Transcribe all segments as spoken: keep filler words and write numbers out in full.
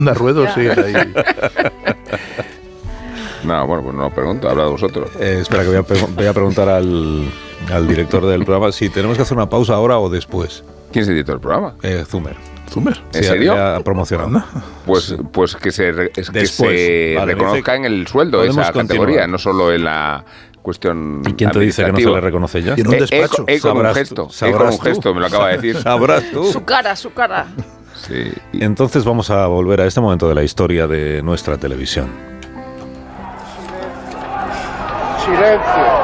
Anda, Ruedo sigue ahí. No, bueno, pues no os pregunto, hablad vosotros. Eh, espera, que voy a, pre- voy a preguntar al, al director del programa si tenemos que hacer una pausa ahora o después. ¿Quién es el director del programa? Eh, Zumer. ¿Zumer? ¿En Sí, serio? ya promocionado. Pues, pues que se, re- es que Después. se Vale, reconozca dice- en el sueldo podemos esa continuar. categoría, no solo en la cuestión ¿Y quién te dice que no se le reconoce ya? Y en un Eh, eh, despacho. eh, con un Sabrás gesto, tú, eh, con sabrás un tú. gesto, me lo acaba de decir. Sabrás tú. Su cara, su cara. Sí. Y- Entonces vamos a volver a este momento de la historia de nuestra televisión. Silencio.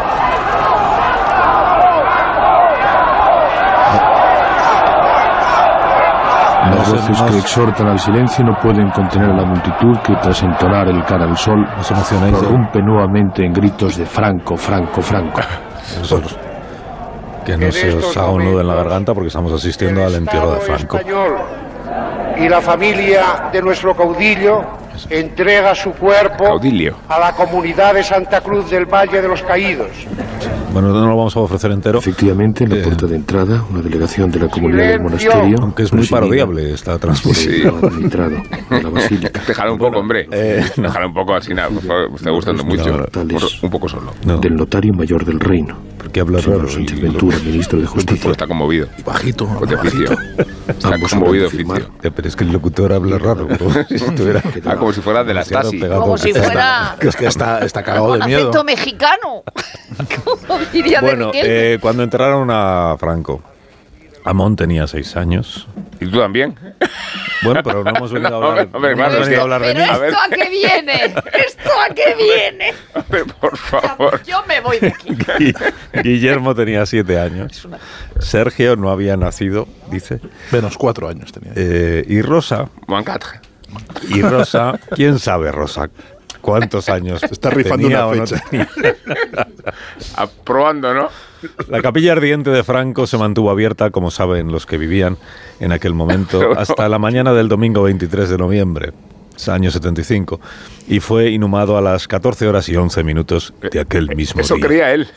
Las No sé, voces no que sé. exhortan al silencio no pueden contener a la multitud que, tras entonar el cara al sol, No os emocionéis. ¿eh? prorrumpe nuevamente en gritos de Franco, Franco, Franco. Vosotros. Que no se os haga un nudo en la garganta porque estamos asistiendo al entierro de Franco. Español y la familia de nuestro caudillo entrega su cuerpo Caudillo. a la comunidad de Santa Cruz del Valle de los Caídos. Bueno, no lo vamos a ofrecer entero, Efectivamente, en la Eh. puerta de entrada, una delegación de la comunidad del Silencio. monasterio, aunque es muy presidida parodiable esta por transmisión. Sí. el administrado de la basílica, Déjala un poco, hombre. eh, no. Déjala un poco así, nada, por favor, me está gustando No, mucho. no, tal Por- es. un poco solo. No, del notario mayor del reino, porque habla señor raro. Sánchez y- Ventura, ministro de Pues Justicia. está conmovido. Bajito. Pues de oficio. Está Ambos conmovido de saben firmar. oficio. Ya, pero es que el locutor habla raro. Como si estuviera Ah, como si fuera de la demasiado Stasi. pegado. Como si fuera Que es que está, está cagado con de miedo. acento mexicano. Como diría de Bueno, Miguel. eh, cuando enterraron a Franco, Amón tenía seis años. ¿Y tú también? Bueno, pero no hemos venido a No, hablar, hombre, no hemos hermano, es venido a que- hablar de Pero mí. a ver. ¿esto a qué viene? ¿Esto a qué viene? Hombre, por favor. Yo me voy de aquí. Gui- Guillermo tenía siete años. Sergio no había nacido, dice. Menos cuatro años tenía. Eh, y Rosa, Moncatre. y Rosa, ¿quién sabe, Rosa? ¿Cuántos años está rifando tenía una o no fecha. tenía? Aprobando, ¿no? La capilla ardiente de Franco se mantuvo abierta, como saben los que vivían en aquel momento, hasta la mañana del domingo veintitrés de noviembre, año setenta y cinco, y fue inhumado a las catorce horas y once minutos de aquel mismo Eso día. creía él.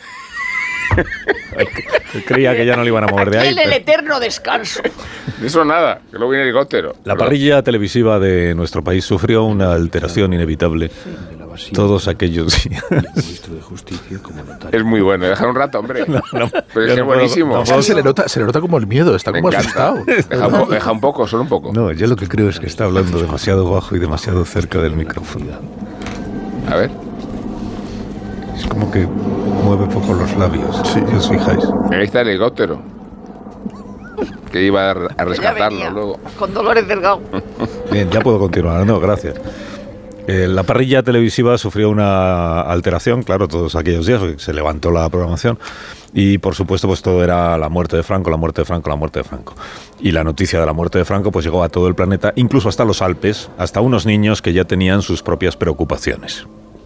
Creía que ya no le iban a mover de ahí. Aquel el pero- eterno descanso. De eso nada, que luego viene el helicóptero. La Perdón. parrilla televisiva de nuestro país sufrió una alteración inevitable de la basílica, todos aquellos días. y el ministro de Justicia como notario. Es muy bueno, dejar un rato, hombre. no, Pero es yo que no es puedo- buenísimo. no Es que se le nota, se le nota como el miedo, está Me como encanta. asustado. Deja un, po- deja un poco, solo un poco. No, yo lo que creo es que está hablando demasiado bajo y demasiado cerca del micrófono. A ver. Es como que mueve poco los labios, si os fijáis. Ahí está el helicóptero. Que iba a, a Ya rescatarlo venía, luego. Con Dolores Delgado. Bien, ya puedo continuar. No, gracias. Eh, la parrilla televisiva sufrió una alteración, claro, todos aquellos días, porque se levantó la programación y, por supuesto, pues todo era la muerte de Franco, la muerte de Franco, la muerte de Franco. Y la noticia de la muerte de Franco pues llegó a todo el planeta, incluso hasta los Alpes, hasta unos niños que ya tenían sus propias preocupaciones.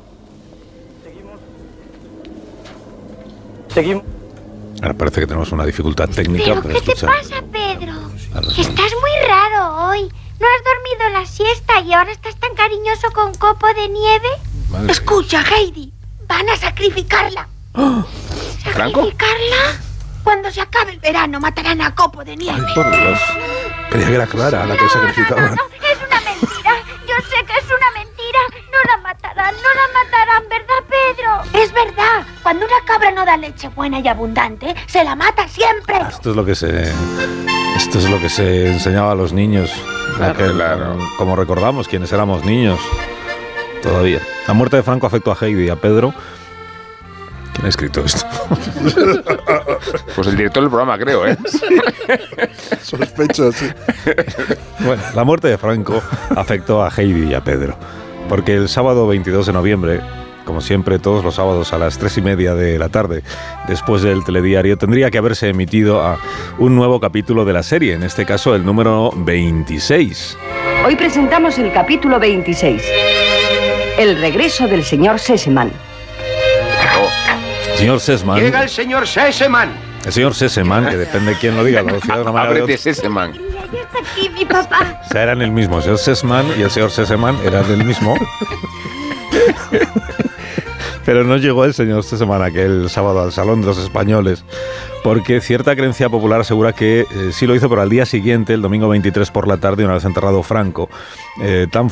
Seguimos. Ahora parece que tenemos una dificultad técnica ¿Pero para qué te escuchar. pasa, Pedro? a los- Estás muy raro hoy. ¿No has dormido la siesta y ahora estás tan cariñoso con copo de nieve? Madre Escucha, Heidi. Van a sacrificarla. ¿Franco? ¿Sacrificarla? Cuando se acabe el verano matarán a Copo de Nieve. Ay, por Dios. Creía que era Clara la que sacrificaban. No, no, es una mentira. Yo sé que es una mentira. No la matarán, no la matarán, ¿verdad, Pedro? Es verdad. Cuando una cabra no da leche buena y abundante, se la mata siempre. Esto es lo que se esto es lo que se enseñaba a los niños, Claro, aquel- claro. como recordamos quienes éramos niños todavía. La muerte de Franco afectó a Heidi y a Pedro. ¿Quién ha escrito esto? Pues el director del programa, creo, ¿eh? Sospecho, sí. Bueno, la muerte de Franco afectó a Heidi y a Pedro, porque el sábado veintidós de noviembre, como siempre todos los sábados a las tres y media de la tarde, después del telediario, tendría que haberse emitido a un nuevo capítulo de la serie, en este caso el número veintiséis. Hoy presentamos el capítulo veintiséis. El regreso del señor Sesemann. Señor Sesman, Llega el señor Sesemann. el señor Sesemann, que depende de quién lo diga, lo decía de una manera o de Ábrete otra. ese man. Ya está aquí mi papá. O sea, eran el mismo. El señor Sesman y el señor Sesemann eran el mismo. Pero no llegó el señor Sesemann aquel sábado al Salón de los Españoles, porque cierta creencia popular asegura que eh, sí lo hizo, pero al día siguiente, el domingo veintitrés por la tarde, una vez enterrado Franco, eh, tan